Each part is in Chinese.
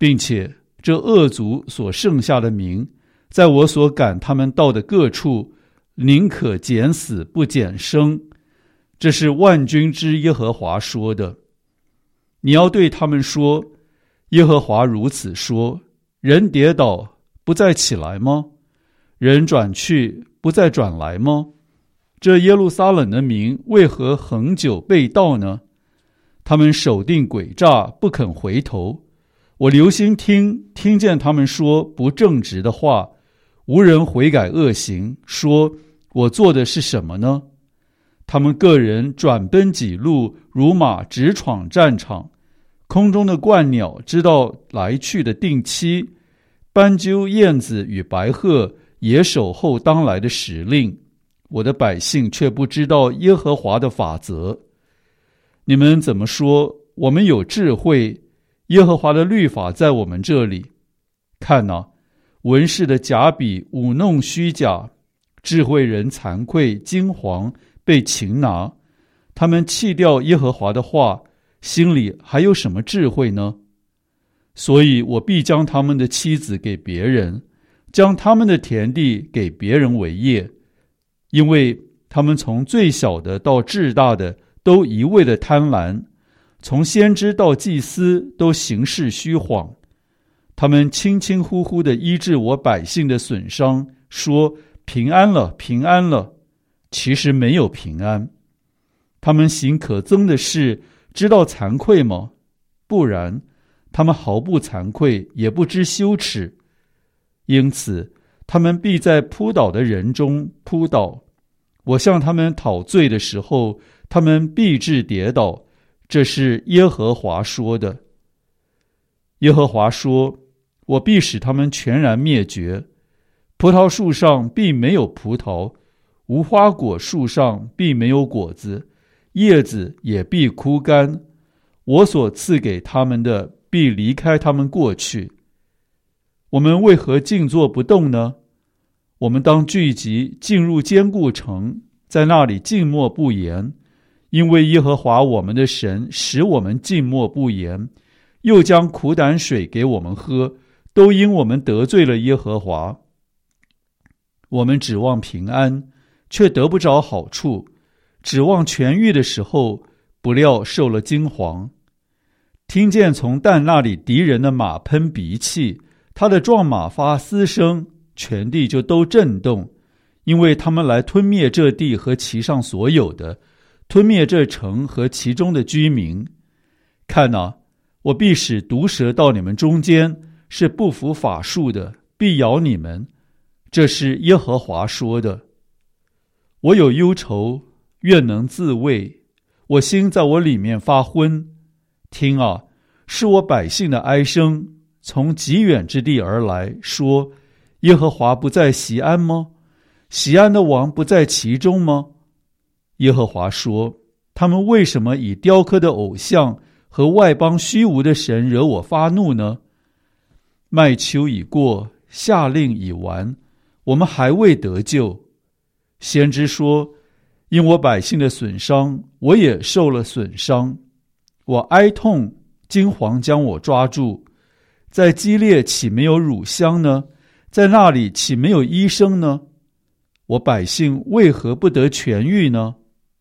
并且这恶族所剩下的民，在我所赶他们到的各处，宁可减死不减生。这是万军之耶和华说的。你要对他们说，耶和华如此说：人跌倒不再起来吗？人转去不再转来吗？这耶路撒冷的民为何恒久背道呢？他们守定诡诈，不肯回头。我留心听见他们说不正直的话，无人悔改恶行，说我做的是什么呢？他们个人转奔己路，如马直闯战场。空中的鹳鸟知道来去的定期，斑鸠、燕子与白鹤也守候当来的时令。我的百姓却不知道耶和华的法则。你们怎么说我们有智慧？耶和华的律法在我们这里。看哪，文士的假笔舞弄虚假，智慧人惭愧惊惶，被擒拿。他们弃掉耶和华的话，心里还有什么智慧呢？所以我必将他们的妻子给别人，将他们的田地给别人为业，因为他们从最小的到至大的都一味的贪婪，从先知到祭司都行事虚谎。他们轻轻呼呼地医治我百姓的损伤，说平安了，平安了，其实没有平安。他们行可憎的事，知道惭愧吗？不然，他们毫不惭愧，也不知羞耻。因此，他们必在扑倒的人中扑倒。我向他们讨罪的时候，他们必致跌倒。这是耶和华说的。耶和华说，我必使他们全然灭绝。葡萄树上必没有葡萄，无花果树上必没有果子，叶子也必枯干。我所赐给他们的必离开他们过去。我们为何静坐不动呢？我们当聚集进入坚固城，在那里静默不言，因为耶和华我们的神使我们静默不言，又将苦胆水给我们喝，都因我们得罪了耶和华。我们指望平安，却得不着好处；指望痊愈的时候，不料受了惊惶。听见从但那里敌人的马喷鼻气，他的壮马发嘶声，全地就都震动，因为他们来吞灭这地和其上所有的，吞灭这城和其中的居民。看哪，我必使毒蛇到你们中间，是不服法术的，必咬你们。这是耶和华说的。我有忧愁，愿能自慰，我心在我里面发昏。听啊，是我百姓的哀声，从极远之地而来，说耶和华不在锡安吗？锡安的王不在其中吗？耶和华说，他们为什么以雕刻的偶像和外邦虚无的神惹我发怒呢？麦秋已过，夏令已完，我们还未得救。先知说，因我百姓的损伤，我也受了损伤。我哀痛，惊惶将我抓住。在基列岂没有乳香呢？在那里岂没有医生呢？我百姓为何不得痊愈呢？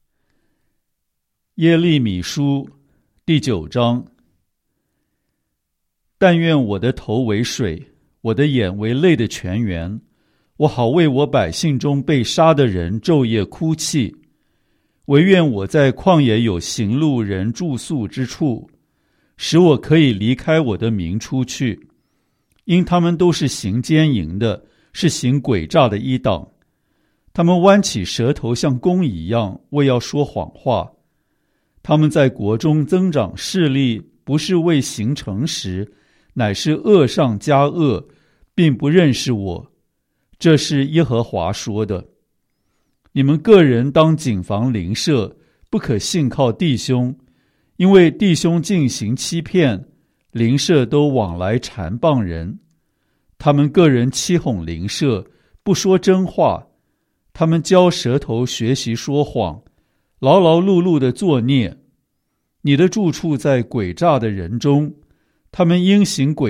耶利米书第9章。但愿我的头为水，我的眼为泪的泉源，我好为我百姓中被杀的人昼夜哭泣。惟愿我在旷野有行路人住宿之处，使我可以离开我的民出去。因他们都是行奸淫的，是行诡诈的一党。他们弯起舌头像弓一样，为要说谎话。他们在国中增长势力，不是为行诚实，乃是恶上加恶，并不认识我。这是耶和华说的。你们个人当谨防邻舍，不可信靠弟兄，因为弟兄尽行欺骗，邻舍都往来缠谤人。他们个人欺哄邻舍，不说真话。他们教舌头学习说谎，劳劳碌碌的作孽。你的住处在诡诈的人中，他们因行诡